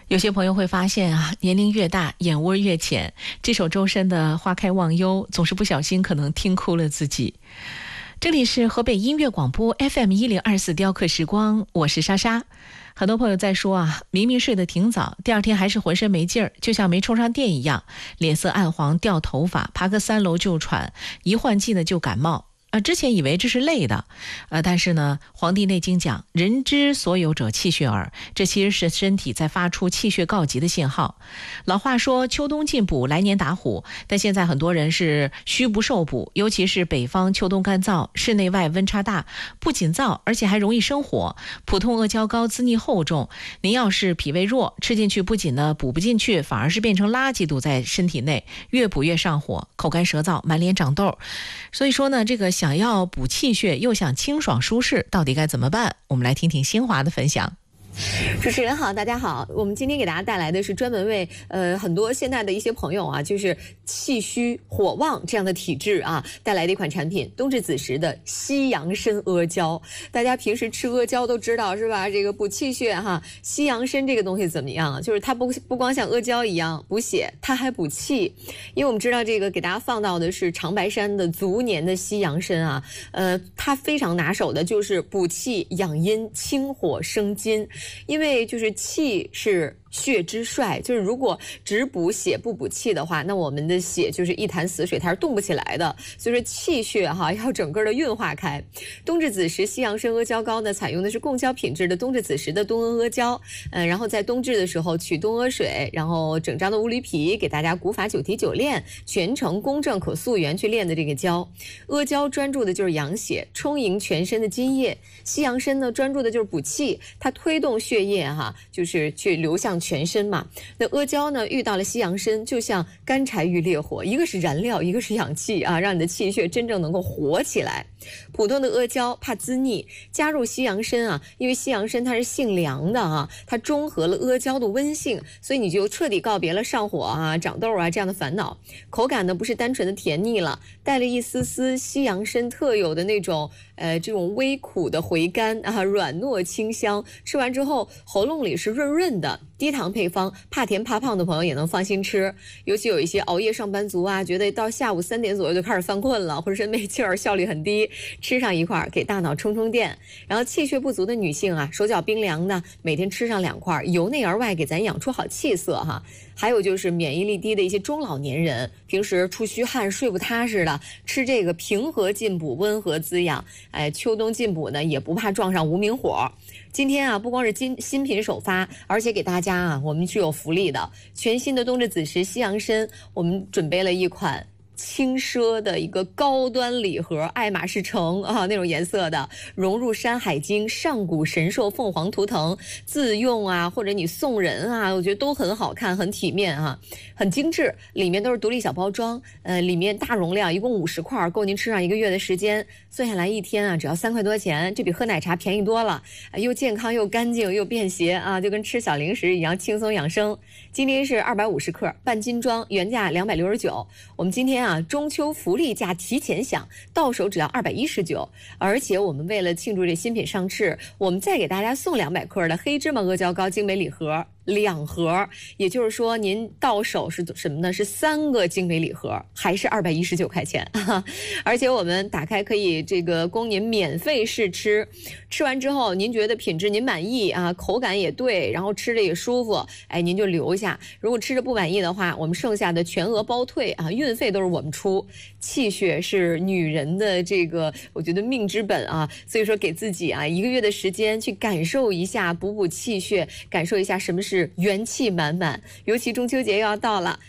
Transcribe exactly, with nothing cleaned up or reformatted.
有些朋友会发现啊，年龄越大，眼窝越浅。这首周深的《花开忘忧》，总是不小心可能听哭了自己。这里是河北音乐广播 F M 一零二四雕刻时光，我是莎莎。很多朋友在说啊，明明睡得挺早，第二天还是浑身没劲儿，就像没充上电一样，脸色暗黄，掉头发，爬个三楼就喘，一换季呢就感冒。呃，之前以为这是累的，呃，但是呢，《黄帝内经》讲，人之所有者气血耳，这其实是身体在发出气血告急的信号。老话说，秋冬进补，来年打虎，但现在很多人是虚不受补，尤其是北方秋冬干燥，室内外温差大，不仅燥，而且还容易生火。普通阿胶糕滋腻厚重，您要是脾胃弱，吃进去不仅呢补不进去，反而是变成垃圾堵在身体内，越补越上火，口干舌燥，满脸长痘。所以说呢，这个想要补气血又想清爽舒适，到底该怎么办？我们来听听新华的分享。 主持人好，大家好，我们今天给大家带来的是专门为呃很多现在的一些朋友啊，就是气虚火旺这样的体质啊，带来的一款产品，冬至子时的西洋参阿胶。大家平时吃阿胶都知道是吧？这个补气血哈，西洋参这个东西怎么样啊？就是它不不光像阿胶一样补血，它还补气。因为我们知道这个给大家放到的是长白山的足年的西洋参啊，呃，它非常拿手的就是补气养阴、清火生津。因为就是气是血之帅，就是如果只补血不补气的话，那我们的血就是一潭死水，它是动不起来的。所以说气血哈要整个的运化开。冬至子时西洋参阿胶糕呢，采用的是贡胶品质的冬至子时的冬阿阿胶，呃，然后在冬至的时候取冬阿水，然后整张的乌驴皮给大家古法九提九炼，全程公正可溯源去炼的这个胶。阿胶专注的就是养血，充盈全身的津液；西洋参呢专注的就是补气，它推动血液哈，就是去流向全身嘛。那阿胶呢遇到了西洋参，就像干柴遇烈火，一个是燃料，一个是氧气啊，让你的气血真正能够活起来。普通的阿胶怕滋腻，加入西洋参啊，因为西洋参它是性凉的啊，它中和了阿胶的温性，所以你就彻底告别了上火啊、长痘啊这样的烦恼。口感呢不是单纯的甜腻了，带了一丝丝西洋参特有的那种呃这种微苦的回甘啊，软糯清香，吃完之后喉咙里是润润的。低糖配方，怕甜怕胖的朋友也能放心吃。尤其有一些熬夜上班族啊，觉得到下午三点左右就开始犯困了，浑身没劲儿，效率很低，吃上一块给大脑充充电。然后气血不足的女性啊，手脚冰凉的，每天吃上两块，由内而外给咱养出好气色哈。还有就是免疫力低的一些中老年人，平时出虚汗睡不踏实的，吃这个平和进补，温和滋养。哎，秋冬进补呢也不怕撞上无名火。今天啊，不光是新新品首发，而且给大家啊，我们是有福利的。全新的冬至子时西洋参，我们准备了一款轻奢的一个高端礼盒，爱马仕橙啊那种颜色的，融入山海经、上古神兽、凤凰图腾，自用啊或者你送人啊，我觉得都很好看，很体面啊，很精致。里面都是独立小包装，呃，里面大容量，一共五十块，够您吃上一个月的时间。算下来一天啊，只要三块多钱，这比喝奶茶便宜多了，呃、又健康又干净又便携啊，就跟吃小零食一样轻松养生。今天是二百五十克半斤装，原价两百六十九，我们今天啊。啊，中秋福利价提前享，到手只要二百一十九，而且我们为了庆祝这新品上市，我们再给大家送两百克的黑芝麻阿胶糕精美礼盒。两盒，也就是说您到手是什么呢？是三个精美礼盒，还是二百一十九块钱。而且我们打开可以这个供您免费试吃，吃完之后您觉得品质您满意啊，口感也对，然后吃着也舒服，哎，您就留下。如果吃着不满意的话，我们剩下的全额包退啊，运费都是我们出。气血是女人的这个我觉得命之本啊，所以说给自己啊一个月的时间去感受一下，补补气血，感受一下什么是元气满满。尤其中秋节又要到了，